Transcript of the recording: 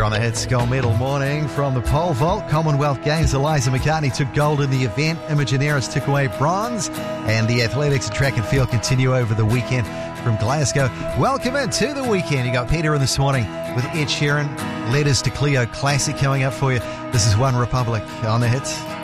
on the Hits Gold Medal morning from the pole vault. Commonwealth Games, Eliza McCartney took gold in the event. Imogen Harris took away bronze. And the athletics and track and field continue over the weekend from Glasgow. Welcome into the weekend. You got Peter in this morning with Ed Sheeran. Letters to Cleo Classic coming up for you. This is One Republic on the Hits.